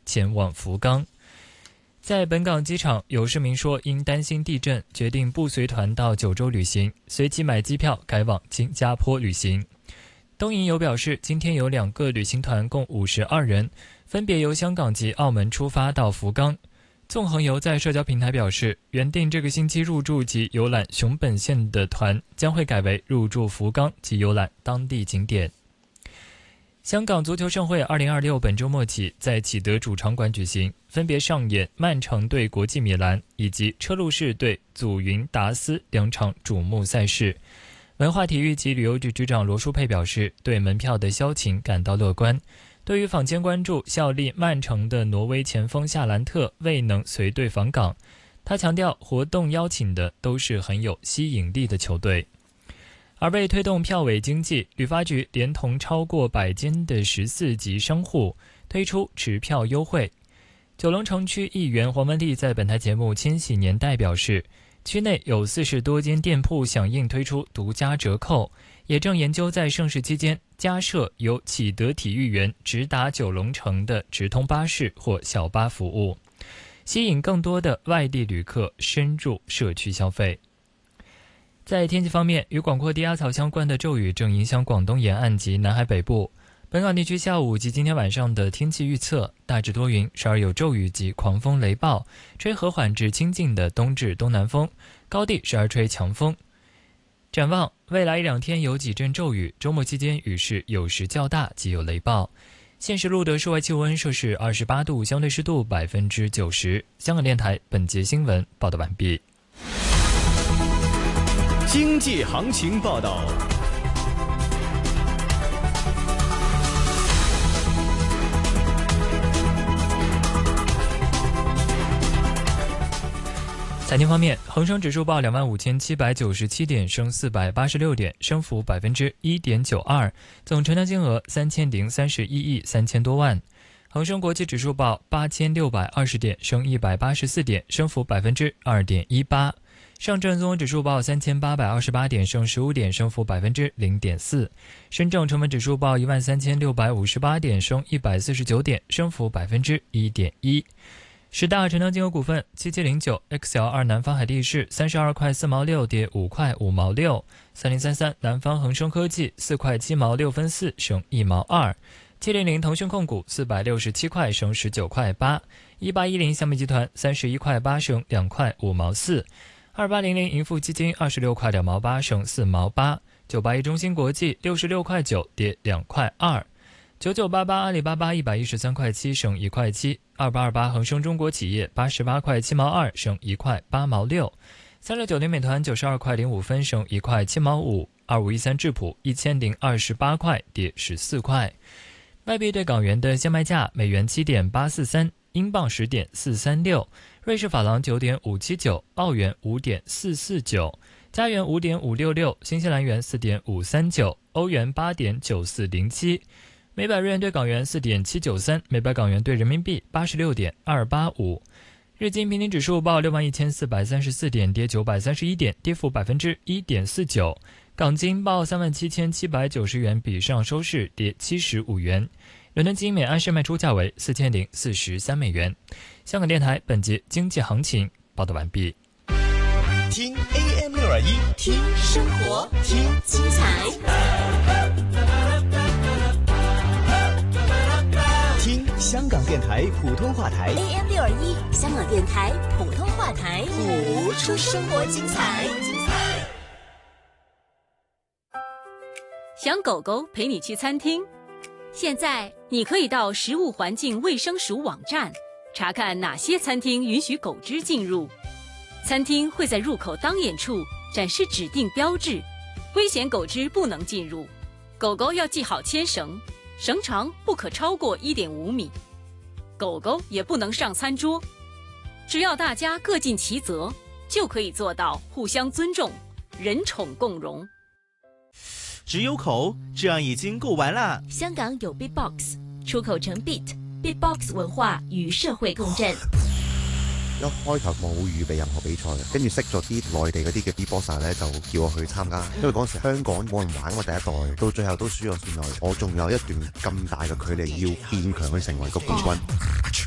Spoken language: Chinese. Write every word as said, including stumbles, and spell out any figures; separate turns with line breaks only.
前往福冈。在本港机场，有市民说因担心地震，决定不随团到九州旅行，随即买机票改往新加坡旅行。东瀛游表示，今天有两个旅行团，共五十二人，分别由香港及澳门出发到福冈。纵横游在社交平台表示，原定这个星期入住及游览熊本县的团将会改为入住福冈及游览当地景点。香港足球盛会二零二六本周末起在启德主场馆举行，分别上演曼城对国际米兰以及车路士对祖云达斯两场瞩目赛事。文化体育及旅游局局长罗淑佩表示，对门票的销情感到乐观。对于坊间关注效力曼城的挪威前锋夏兰特未能随队访港，他强调活动邀请的都是很有吸引力的球队。而为推动票委经济，旅发局连同超过百间的十四级商户推出持票优惠。九龙城区议员黄文丽在本台节目《千禧年代》表示，区内有四十多间店铺响应推出独家折扣，也正研究在盛事期间加设由启德体育园直达九龙城的直通巴士或小巴服务，吸引更多的外地旅客深入社区消费。在天气方面，与广阔低压槽相关的骤雨正影响广东沿岸及南海北部。本港地区下午及今天晚上的天气预测，大致多云，时而有骤雨及狂风雷暴，吹和缓至清劲的东至东南风，高地时而吹强风。展望未来一两天有几阵骤雨，周末期间雨势有时较大及有雷暴。现时录得室外气温摄氏二十八度，相对湿度百分之九十。香港电台本节新闻报道完毕。
经济行情报道。
财经方面，恒生指数报两万五千七百九十七点，升四百八十六点，升幅百分之一点九二，总成交金额三千零三十一亿三千多万。恒生国际指数报八千六百二十点，升一百八十四点，升幅百分之二点一八。上证综合指数报三千八百二十八点，升十五点，升幅百分之零点四。深证成分指数报一万三千六百五十八点，升一百四十九点，升幅百分之一点一。十大成交金额股份：七七零九 X L 二南方海地市三十二块四毛六，跌五块五毛六；三零三三南方恒生科技四块七毛六分四，升一毛二；七零零腾讯控股四百六十七块，升十九块八；一八一零小米集团三十一块八，升两块五毛四；二八零零盈富基金二十六块两毛八，升四毛八；九八一中芯国际六十六块九，跌两块二；九九八八阿里巴巴一百一十三块七，升一块七；二八二八恒生中国企业八十八块七毛二，升一块八毛六；三六九零美团九十二块零五分，升一块七毛五；二五一三智普一千零二十八块，跌十四块。外币对港元的现卖价：美元七点八四三，英镑十点四三六，瑞士法郎九点五七九，澳元五点四四九，加元五点五六六，新西兰元四点五三九，欧元八点九四零七。每百日元对港元四点七九三，每百港元对人民币八十六点二八五。日经平均指数报六万一千四百三十四点，跌九百三十一点，跌幅百分之一点四九。港金报三万七千七百九十元，比上周市跌七十五元。伦敦金每安士卖出价为四千零四十三美元。香港电台本节经济行情报道完毕。
听 A M 六二一，
听生活，听精彩。
听香港电台普通话台
A M 六二一，香港电台普通话台，
谱
出生活精彩。
想狗狗陪你去餐厅？现在你可以到食物环境卫生署网站查看哪些餐厅允许狗只进入。餐厅会在入口当眼处展示指定标志，危险狗只不能进入。狗狗要系好牵绳，绳长不可超过 一点五米。狗狗也不能上餐桌。只要大家各尽其责，就可以做到互相尊重，人宠共融。
只有口，这样已经够玩啦。
香港有 Beatbox， 出口成 Beat，Beatbox 文化與社會共振。
一開頭冇預備任何比賽嘅，跟住識咗啲內地嗰啲嘅 Beatboxer 咧，就叫我去參加。因為嗰陣時香港冇人玩過第一代，到最後都輸咗線內，我仲有一段咁大嘅距離要變強去成為個冠軍。